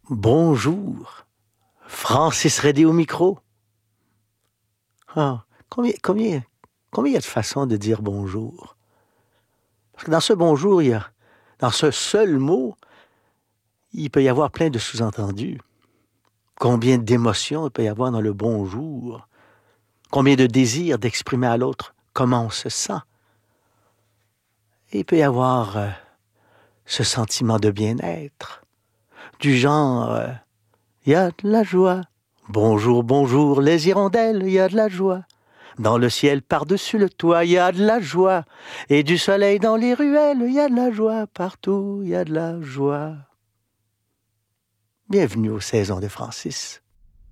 Bonjour, Francis Redé au micro. Ah, combien il y a de façons de dire bonjour? Parce que dans ce bonjour, dans ce seul mot, il peut y avoir plein de sous-entendus. Combien d'émotions il peut y avoir dans le bonjour? Combien de désirs d'exprimer à l'autre comment on se sent? Et il peut y avoir ce sentiment de bien-être, du genre, il y a de la joie. Bonjour, bonjour, les hirondelles, il y a de la joie. Dans le ciel par-dessus le toit, il y a de la joie. Et du soleil dans les ruelles, il y a de la joie. Partout, il y a de la joie. Bienvenue aux saisons de Francis.